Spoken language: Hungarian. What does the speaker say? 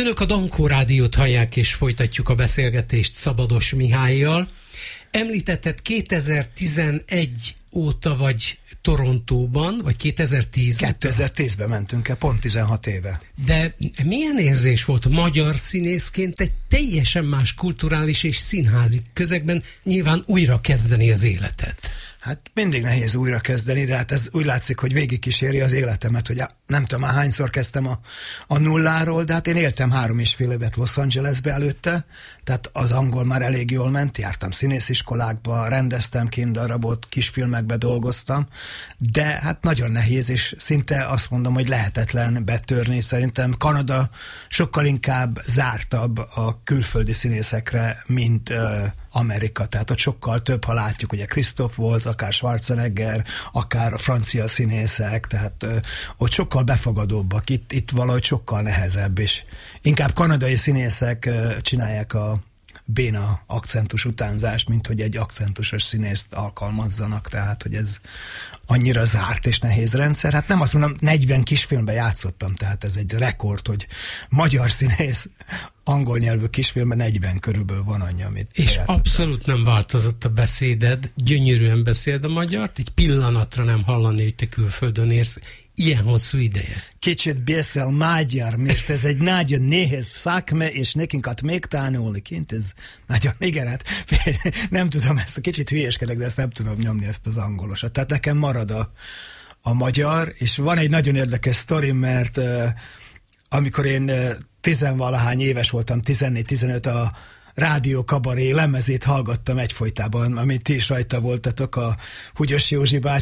Önök a Dankó Rádiót hallják, és folytatjuk a beszélgetést Szabados Mihályjal. Említetted, 2011 óta vagy Torontóban, vagy 2010? 2010-ben mentünk el, pont 16 éve. De milyen érzés volt magyar színészként egy teljesen más kulturális és színházi közegben nyilván újra kezdeni az életet? Hát mindig nehéz újra kezdeni, de hát ez úgy látszik, hogy végigkíséri az életemet, hogy nem tudom már hányszor kezdtem a nulláról, de hát én éltem 3,5 évet Los Angelesbe előtte, tehát az angol már elég jól ment, jártam színésziskolákba, rendeztem kindarabot, kisfilmekbe dolgoztam, de hát nagyon nehéz, és szinte azt mondom, hogy lehetetlen betörni. Szerintem Kanada sokkal inkább zártabb a külföldi színészekre, mint Amerika, tehát ott sokkal több, ha látjuk, ugye Christoph Waltz, akár Schwarzenegger, akár a francia színészek, tehát ott sokkal befogadóbbak, itt valahogy sokkal nehezebb, és inkább kanadai színészek csinálják a béna akcentus utánzást, mint hogy egy akcentusos színészt alkalmazzanak, tehát hogy ez annyira zárt és nehéz rendszer. Hát nem azt mondom, 40 kisfilmben játszottam, tehát ez egy rekord, hogy magyar színész angol nyelvű kisfilmben 40 körülbelül van annyi, amit és játszottam. Abszolút nem változott a beszéded, gyönyörűen beszéld a magyart, egy pillanatra nem hallani, hogy te külföldön érsz ilyen hosszú ideje. Kicsit beszél magyar, mert ez egy nagyon nehéz szakma, és nekünk még tanulni kint, ez nagyon, igen, hát nem tudom, ezt kicsit hülyéskedek, de ezt nem tudom nyomni, ezt az angolosat. Tehát nekem marad a magyar, és van egy nagyon érdekes sztori, mert amikor én tizenvalahány éves voltam, 14-15, a Rádió Kabaré lemezét hallgattam egyfolytában, amit ti is rajta voltatok, a Húgyos Józsi bácsi